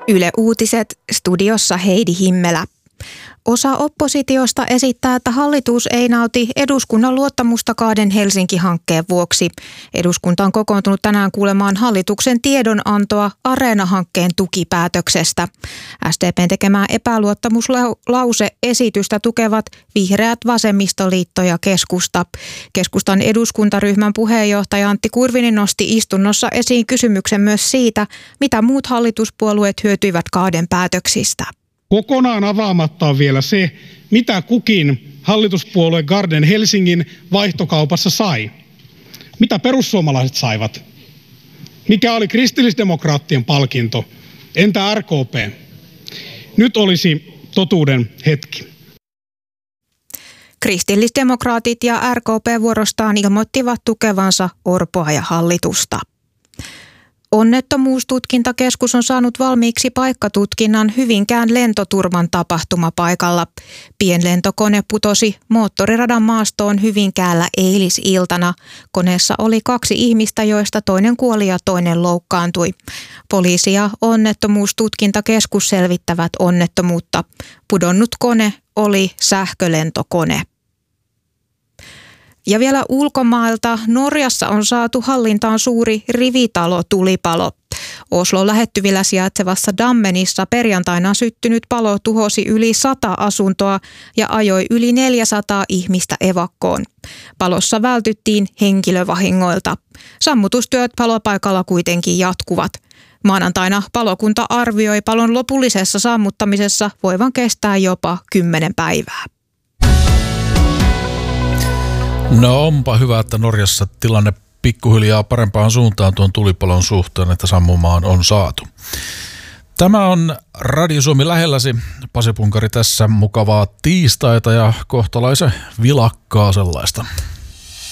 Yle Uutiset, studiossa Heidi Himmelä. Osa oppositiosta esittää, että hallitus ei nauti eduskunnan luottamusta Kaaden Helsinki-hankkeen vuoksi. Eduskunta on kokoontunut tänään kuulemaan hallituksen tiedonantoa Areena-hankkeen tukipäätöksestä. SDP:n tekemää epäluottamuslause-esitystä tukevat Vihreät, Vasemmistoliitto ja Keskusta. Keskustan eduskuntaryhmän puheenjohtaja Antti Kurvinen nosti istunnossa esiin kysymyksen myös siitä, mitä muut hallituspuolueet hyötyivät Kaaden päätöksistä. Kokonaan avaamatta on vielä se, mitä kukin hallituspuolue Garden Helsingin vaihtokaupassa sai. Mitä perussuomalaiset saivat? Mikä oli kristillisdemokraattien palkinto? Entä RKP? Nyt olisi totuuden hetki. Kristillisdemokraatit ja RKP vuorostaan ilmoittivat tukevansa Orpoa ja hallitusta. Onnettomuustutkintakeskus on saanut valmiiksi paikkatutkinnan Hyvinkään lentoturvan tapahtumapaikalla. Pienlentokone putosi moottoriradan maastoon Hyvinkäällä eilisiltana. Koneessa oli 2 ihmistä, joista toinen kuoli ja toinen loukkaantui. Poliisi ja onnettomuustutkintakeskus selvittävät onnettomuutta. Pudonnut kone oli sähkölentokone. Ja vielä ulkomailta Norjassa on saatu hallintaan suuri rivitalotulipalo. Oslon lähettyvillä sijaitsevassa Dammenissa perjantaina syttynyt palo tuhosi yli 100 asuntoa ja ajoi yli 400 ihmistä evakkoon. Palossa vältyttiin henkilövahingoilta. Sammutustyöt palopaikalla kuitenkin jatkuvat. Maanantaina palokunta arvioi palon lopullisessa sammuttamisessa voivan kestää jopa 10 päivää. No onpa hyvä, että Norjassa tilanne pikkuhiljaa parempaan suuntaan tuon tulipalon suhteen, että sammumaan on saatu. Tämä on Radio Suomi lähelläsi. Pasi Punkari tässä, mukavaa tiistaita ja kohtalaisen vilakkaa sellaista.